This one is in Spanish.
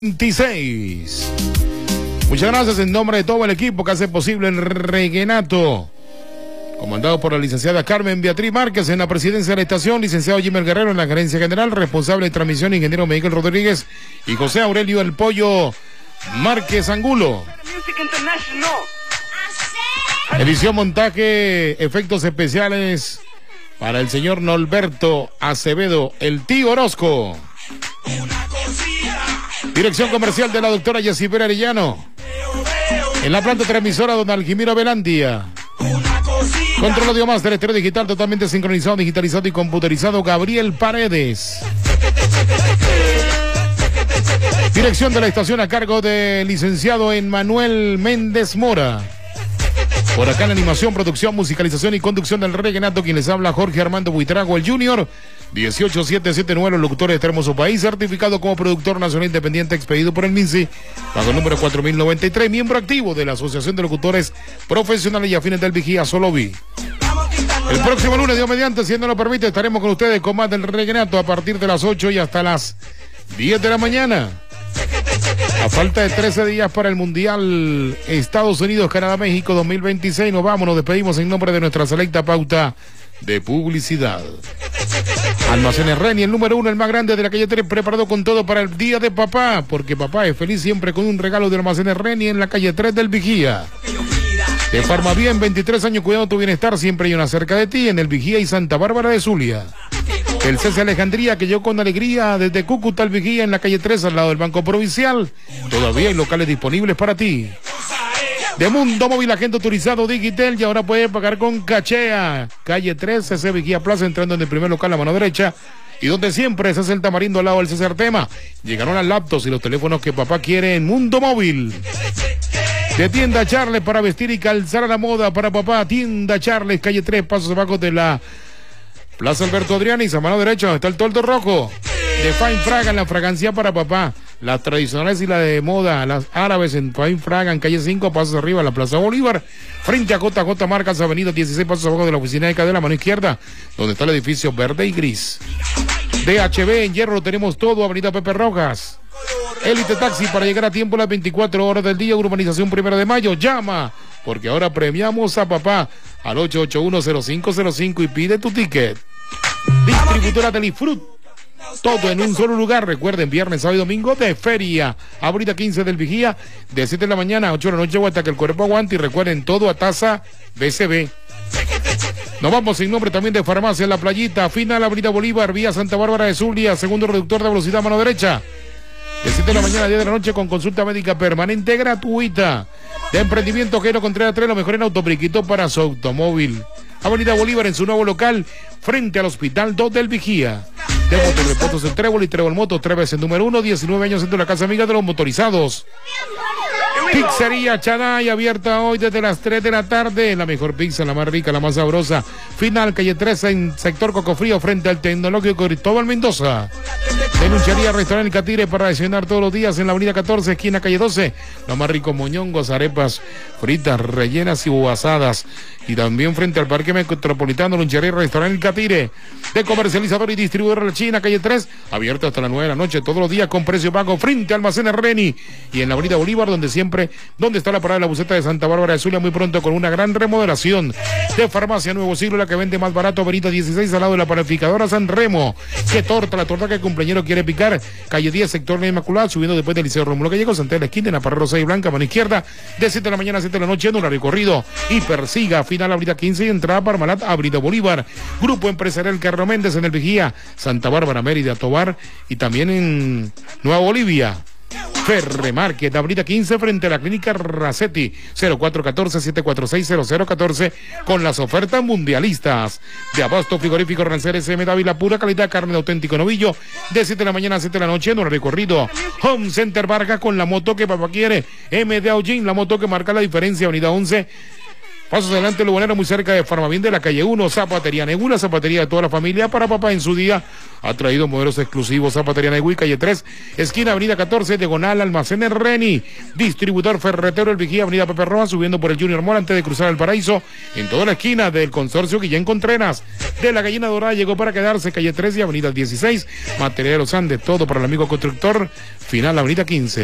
26. Muchas gracias en nombre de todo el equipo que hace posible el Reguenato, comandado por la licenciada Carmen Beatriz Márquez en la presidencia de la estación, licenciado Jimmer Guerrero en la gerencia general, responsable de transmisión, ingeniero Miguel Rodríguez y José Aurelio El Pollo Márquez Angulo. Edición, montaje, efectos especiales para el señor Norberto Acevedo, el tío Orozco. Dirección comercial de la doctora Yacibera Arellano. En la planta transmisora, don Alquimiro Velandia. Control audio máster, estéreo digital totalmente sincronizado, digitalizado y computerizado, Gabriel Paredes. Dirección de la estación a cargo del licenciado Emmanuel Méndez Mora. Por acá en animación, producción, musicalización y conducción del Reguenato, quien les habla Jorge Armando Buitrago, el Junior, 18779, los locutores de este hermoso país, certificado como productor nacional independiente, expedido por el MINSI, bajo el número 4093, miembro activo de la Asociación de Locutores Profesionales y Afines del Vigía Soloví. El próximo lunes, Dios mediante, si no lo permite, estaremos con ustedes con más del Reguenato a partir de las 8 y hasta las 10 de la mañana. A falta de 13 días para el Mundial Estados Unidos, Canadá, México 2026, nos vamos, nos despedimos en nombre de nuestra selecta pauta de publicidad. Almacenes Reni, el número 1, el más grande de la calle 3, preparado con todo para el día de papá, porque papá es feliz siempre con un regalo de Almacenes Reni en la calle 3 del Vigía. De Farmavien, 23 años cuidando tu bienestar, siempre hay una cerca de ti, en el Vigía y Santa Bárbara de Zulia. El César Alejandría, que yo con alegría desde Cúcuta al Vigía en la calle 3 al lado del Banco Provincial. Todavía hay locales disponibles para ti. De Mundo Móvil, agente autorizado Digitel, y ahora puede pagar con Cachea. Calle 3, CC Vigía Plaza, entrando en el primer local a mano derecha. Y donde siempre se hace el Tamarindo al lado del César Tema. Llegaron las laptops y los teléfonos que papá quiere en Mundo Móvil. De Tienda Charles, para vestir y calzar a la moda para papá. Tienda Charles, calle 3, pasos abajo de la Plaza Alberto Adrianis, a mano derecha, donde está el toldo rojo. De Fine Fragan, la fragancia para papá. Las tradicionales y la de moda, las árabes en Fine Fragan, calle 5, pasos arriba, la Plaza Bolívar. Frente a JJ Marcas, avenida 16, pasos abajo de la oficina de Cadena, mano izquierda, donde está el edificio verde y gris. DHB, en Hierro tenemos todo, avenida Pepe Rojas. Élite Taxi, para llegar a tiempo las 24 horas del día, urbanización 1 de Mayo. Llama, porque ahora premiamos a papá al 881-0505 y pide tu ticket. Distribuidora Delifrut, todo en un solo lugar. Recuerden, viernes, sábado y domingo de feria. Abrida 15 del Vigía, de 7 de la mañana a 8 de la noche, hasta que el cuerpo aguante. Y recuerden, todo a tasa BCB. Nos vamos en nombre también de Farmacia La Playita, final Avenida Bolívar, vía Santa Bárbara de Zulia, segundo reductor de velocidad, mano derecha. De 7 de la mañana a 10 de la noche, con consulta médica permanente gratuita. De Emprendimiento Gero Contreras 3, lo mejor en autopriquito para su automóvil. Avenida Bolívar, en su nuevo local, frente al Hospital 2 del Vigía. De Motorrepuestos El Trébol y Trébol Motos, 3 veces número 1, 19 años dentro de la Casa Amiga de los Motorizados. Pizzería Chanay, abierta hoy desde las 3 de la tarde. La mejor pizza, la más rica, la más sabrosa. Final, calle 13, en sector Cocofrío, frente al Tecnológico Cristóbal Mendoza. Denunciaría Restaurante El Catire para desayunar todos los días en la avenida 14, esquina calle 12. Lo más rico, moñongos, arepas fritas, rellenas y asadas. Y también frente al Parque Metropolitano, Lunchería Restaurante El Catire. De comercializador y distribuidor La China, calle 3, abierto hasta las 9 de la noche, todos los días con precio bajo, frente a Almacenes Reni. Y en la avenida Bolívar, donde está la parada de la buseta de Santa Bárbara de Zulia, muy pronto con una gran remodelación. De Farmacia Nuevo Siglo, la que vende más barato, avenida 16, al lado de la panificadora San Remo. Que torta, la torta que el cumpleañero quiere picar, calle 10, sector La Inmaculada, subiendo después del Liceo Rómulo Gallegos, ante la esquina, en la Parra Rosa y Blanca, mano izquierda, de 7 de la mañana a 7 de la noche, en un recorrido y persiga, final avenida 15 y entrada Parmalat, avenida Bolívar. Grupo Empresarial Carlos Méndez en el Vigía, Santa Bárbara, Mérida, Tobar y también en Nueva Bolivia. Ferre Market, avenida 15, frente a la clínica Racetti, 0414-746-0014, con las ofertas mundialistas. De Abasto Frigorífico Rancel SM Dávila, pura calidad, carne de auténtico novillo, de 7 de la mañana a 7 de la noche, en un recorrido. Home Center Vargas, con la moto que papá quiere. MD Aujin, la moto que marca la diferencia, avenida 11, Pasos adelante, Lubanera, muy cerca de Farmavin de la calle 1, Zapatería Negui, la zapatería de toda la familia para papá en su día. Ha traído modelos exclusivos, Zapatería Negui, calle 3, esquina Avenida 14, diagonal Almacén Reni. Distribuidor ferretero El Vigía, Avenida Pepe Rojas, subiendo por el Junior Mall antes de cruzar el Paraíso, en toda la esquina del Consorcio Guillén Contreras. De la Gallina Dorada llegó para quedarse, calle 13 y Avenida 16, Material de los Andes, todo para el amigo constructor, final Avenida 15.